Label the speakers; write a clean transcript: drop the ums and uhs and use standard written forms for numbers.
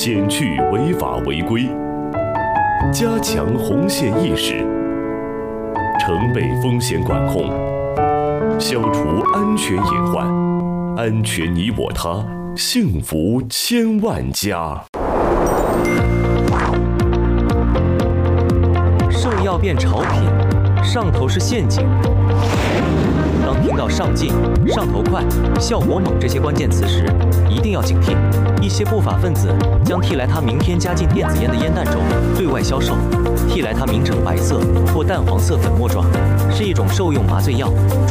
Speaker 1: 减去违法违规，加强红线意识，承备风险管控，消除安全隐患，安全你我他，幸福千万家。
Speaker 2: 兽药变潮品，上头是陷阱。当听到上劲、上头快、效果猛这些关键词时，一定要警惕，一些不法分子将替莱他明天加进电子烟的烟弹中对外销售。替莱他明呈白色或淡黄色粉末状，是一种兽用麻醉药。